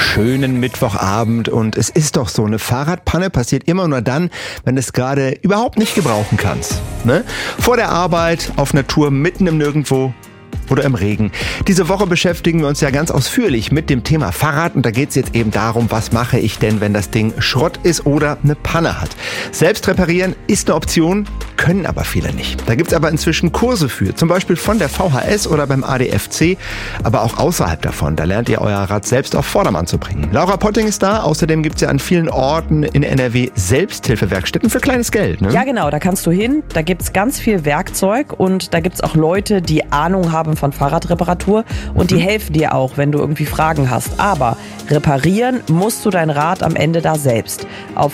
schönen Mittwochabend und es ist doch so, eine Fahrradpanne passiert immer nur dann, wenn du es gerade überhaupt nicht gebrauchen kannst. Ne? Vor der Arbeit, auf einer Tour, mitten im Nirgendwo oder im Regen. Diese Woche beschäftigen wir uns ja ganz ausführlich mit dem Thema Fahrrad und da geht es jetzt eben darum, was mache ich denn, wenn das Ding Schrott ist oder eine Panne hat. Selbst reparieren ist eine Option, können aber viele nicht. Da gibt es aber inzwischen Kurse für, zum Beispiel von der VHS oder beim ADFC, aber auch außerhalb davon. Da lernt ihr euer Rad selbst auf Vordermann zu bringen. Laura Potting ist da, außerdem gibt es ja an vielen Orten in NRW Selbsthilfewerkstätten für kleines Geld. Ne? Ja genau, da kannst du hin, da gibt es ganz viel Werkzeug und da gibt es auch Leute, die Ahnung haben von Fahrradreparatur und die helfen dir auch, wenn du irgendwie Fragen hast. Aber reparieren musst du dein Rad am Ende da selbst. Auf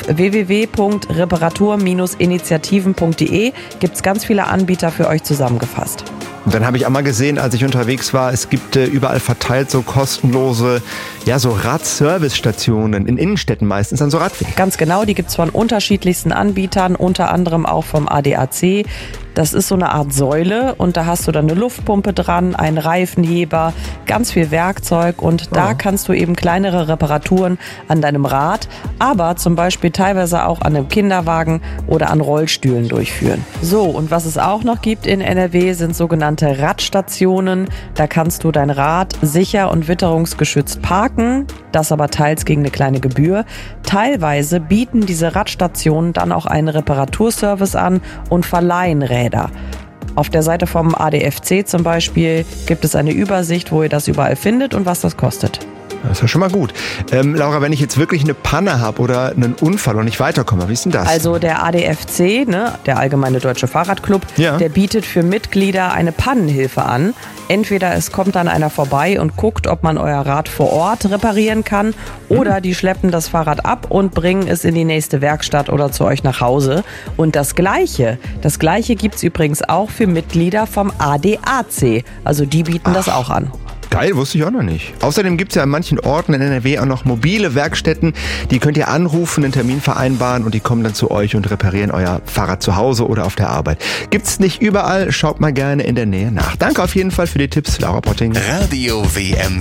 www.reparatur-initiativen.de gibt es ganz viele Anbieter für euch zusammengefasst. Und dann habe ich auch mal gesehen, als ich unterwegs war, es gibt überall verteilt so kostenlose, so Radservice-Stationen, in Innenstädten meistens an so Radwegen. Ganz genau, die gibt es von unterschiedlichsten Anbietern, unter anderem auch vom ADAC. Das ist so eine Art Säule und da hast du dann eine Luftpumpe dran, einen Reifenheber, ganz viel Werkzeug und da kannst du eben kleinere Reparaturen an deinem Rad, aber zum Beispiel teilweise auch an einem Kinderwagen oder an Rollstühlen durchführen. So, und was es auch noch gibt in NRW sind sogenannte Radstationen. Da kannst du dein Rad sicher und witterungsgeschützt parken, das aber teils gegen eine kleine Gebühr. Teilweise bieten diese Radstationen dann auch einen Reparaturservice an und verleihen Räder. Auf der Seite vom ADFC zum Beispiel gibt es eine Übersicht, wo ihr das überall findet und was das kostet. Das ist ja schon mal gut. Laura, wenn ich jetzt wirklich eine Panne habe oder einen Unfall und nicht weiterkomme, wie ist denn das? Also der ADFC, der Allgemeine Deutsche Fahrradclub, der bietet für Mitglieder eine Pannenhilfe an. Entweder es kommt dann einer vorbei und guckt, ob man euer Rad vor Ort reparieren kann oder die schleppen das Fahrrad ab und bringen es in die nächste Werkstatt oder zu euch nach Hause. Und das Gleiche gibt es übrigens auch für Mitglieder vom ADAC. Also die bieten das auch an. Geil, wusste ich auch noch nicht. Außerdem gibt es ja an manchen Orten in NRW auch noch mobile Werkstätten. Die könnt ihr anrufen, einen Termin vereinbaren und die kommen dann zu euch und reparieren euer Fahrrad zu Hause oder auf der Arbeit. Gibt's nicht überall, schaut mal gerne in der Nähe nach. Danke auf jeden Fall für die Tipps, Laura Potting. Radio WM